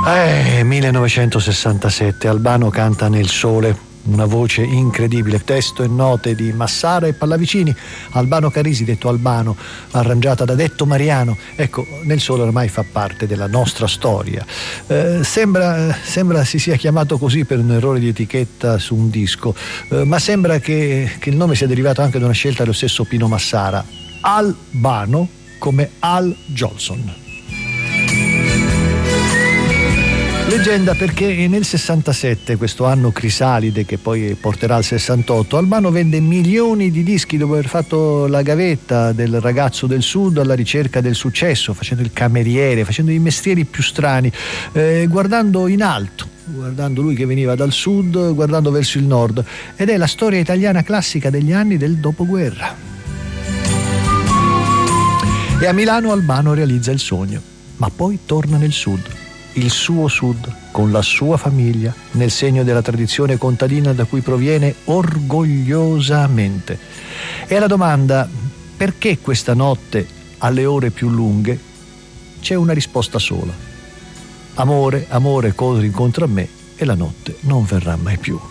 1967, Albano canta Nel sole, una voce incredibile, testo e note di Massara e Pallavicini, Albano Carisi, detto Albano, arrangiata da Detto Mariano. Ecco, Nel sole ormai fa parte della nostra storia. Sembra si sia chiamato così per un errore di etichetta su un disco, ma sembra che il nome sia derivato anche da una scelta dello stesso Pino Massara, Albano come Al Jolson. Leggenda perché nel 67, questo anno crisalide che poi porterà al 68, Albano vende milioni di dischi dopo aver fatto la gavetta del ragazzo del sud alla ricerca del successo, facendo il cameriere, facendo i mestieri più strani, guardando in alto, guardando lui che veniva dal sud, guardando verso il nord, ed è la storia italiana classica degli anni del dopoguerra. E a Milano Albano realizza il sogno, ma poi torna nel sud. Il suo sud, con la sua famiglia, nel segno della tradizione contadina da cui proviene orgogliosamente. E alla domanda perché questa notte alle ore più lunghe c'è una risposta sola: amore, amore, corri incontro a me e la notte non verrà mai più.